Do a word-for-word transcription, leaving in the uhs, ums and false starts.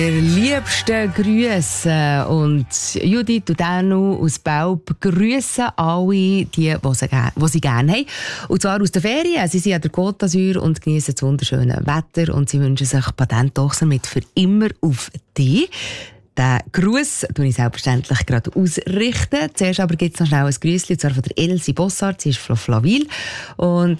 Liebsten Grüße und Judith und Danu aus Baub grüßen alle, die, die sie, die sie gerne haben. Und zwar aus der Ferien. Sie sind an der Côte d'Azur und genießen das wunderschöne Wetter und sie wünschen sich Patentdochser mit «Für immer auf dich». Den Gruß tue ich selbstverständlich gerade ausrichten. Zuerst aber gibt es noch schnell ein Grüßchen, zwar von der Elsie Bossart, sie ist von Flawil. Und